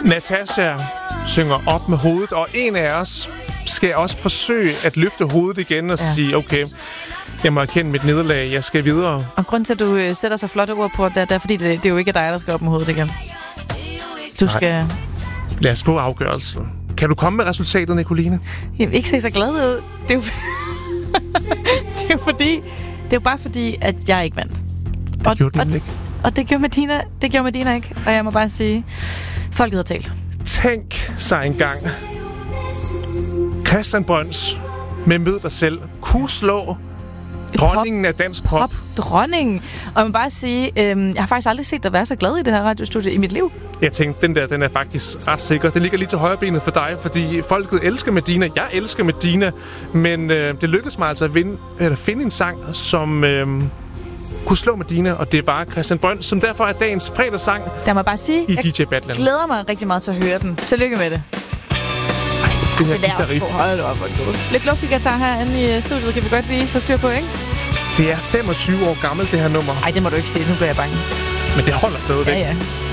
Natasha synger op med hovedet, og en af os skal også forsøge at løfte hovedet igen og sige, okay, jeg må erkende mit nederlag, jeg skal videre. Og grund til, at du sætter så flotte ord på, det er fordi, det er jo ikke dig, der skal op med hovedet igen. Du skal... Lad os få afgørelsen. Kan du komme med resultatet, Nicoline? Jeg vil ikke se så glad ud. Det er jo... det er jo fordi... Det er jo bare fordi, at jeg ikke vandt. Det gjorde den ikke. Og det gjorde Medina ikke. Og jeg må bare sige, folket har talt. Tænk sig engang. Christian Brøns med Mød dig selv kunne slå dronningen af dansk pop. Dronningen. Og jeg må bare sige, jeg har faktisk aldrig set dig være så glad i det her radiostudie i mit liv. Jeg tænkte, den er faktisk ret sikker. Den ligger lige til højre benet for dig, fordi folket elsker Medina. Jeg elsker Medina, men det lykkedes mig altså at finde en sang, som kunne slå Medina, og det var Christian Brøns, som derfor er dagens fredagssang der må bare sige, i DJ Battlen. Jeg glæder mig rigtig meget til at høre den. Tillykke med det. Det her guitarriff. Lidt luftig guitar herinde i studiet, kan vi godt lige få styr på, ikke? Det er 25 år gammelt, det her nummer. Ej, det må du ikke sige. Nu bliver jeg bange. Men det holder stadigvæk. Ja.